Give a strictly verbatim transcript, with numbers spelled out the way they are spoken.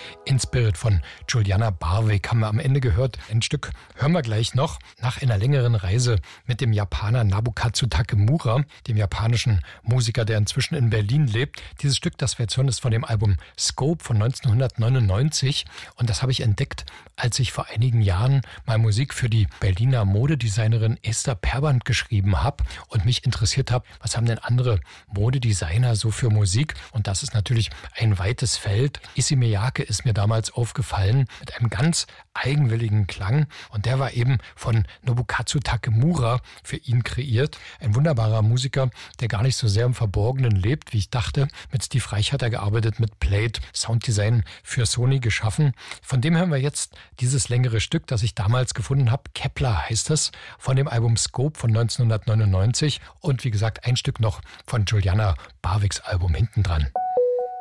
In Spirit von Juliana Barwick haben wir am Ende gehört. Ein Stück hören wir gleich noch. Nach einer längeren Reise mit dem Japaner Nobukatsu Takemura, dem japanischen Musiker, der inzwischen in Berlin lebt. Dieses Stück, das wir jetzt hören, ist von dem Album Scope von neunzehnhundertneunundneunzig. Und das habe ich entdeckt, als ich vor einigen Jahren mal Musik für die Berliner Modedesignerin Esther Perband geschrieben habe und mich interessiert habe, was haben denn andere Modedesigner so für Musik? Und das ist natürlich ein weites Feld. Issey Miyake ist mir damals aufgefallen mit einem ganz eigenwilligen Klang. Und der war eben von Nobukatsu Takemura für ihn kreiert. Ein wunderbarer Musiker, der gar nicht so sehr im Verborgenen lebt, wie ich dachte. Mit Steve Reich hat er gearbeitet, mit Plate, Sounddesign für Sony geschaffen. Von dem hören wir jetzt dieses längere Stück, das ich damals gefunden habe. Kepler heißt es, von dem Album Scope von neunzehnhundertneunundneunzig. Und wie gesagt, ein Stück noch von Juliana Barwicks Album hintendran.